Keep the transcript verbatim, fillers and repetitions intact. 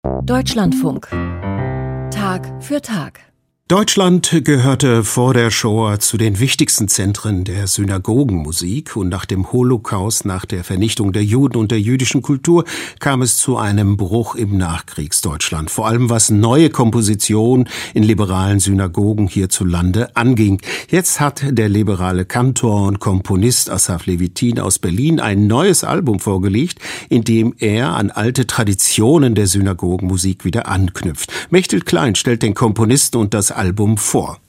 Deutschlandfunk. Tag für Tag. Deutschland gehörte vor der Shoah zu den wichtigsten Zentren der Synagogenmusik, und nach dem Holocaust, nach der Vernichtung der Juden und der jüdischen Kultur, kam es zu einem Bruch im Nachkriegsdeutschland, vor allem was neue Kompositionen in liberalen Synagogen hierzulande anging. Jetzt hat der liberale Kantor und Komponist Asaf Levitin aus Berlin ein neues Album vorgelegt, in dem er an alte Traditionen der Synagogenmusik wieder anknüpft. Mechthild Klein stellt den Komponisten und das Album vor.